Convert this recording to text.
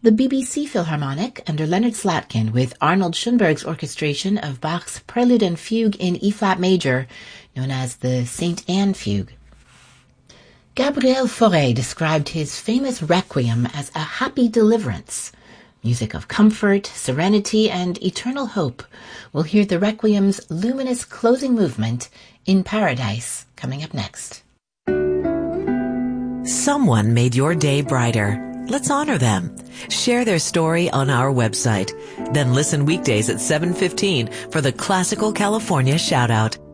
The BBC Philharmonic under Leonard Slatkin with Arnold Schoenberg's orchestration of Bach's Prelude and Fugue in E-flat major, known as the St. Anne Fugue. Gabriel Fauré described his famous Requiem as a happy deliverance. Music of comfort, serenity, and eternal hope. We'll hear the Requiem's luminous closing movement, In Paradise, coming up next. Someone made your day brighter. Let's honor them. Share their story on our website. Then listen weekdays at 7:15 for the Classical California Shoutout.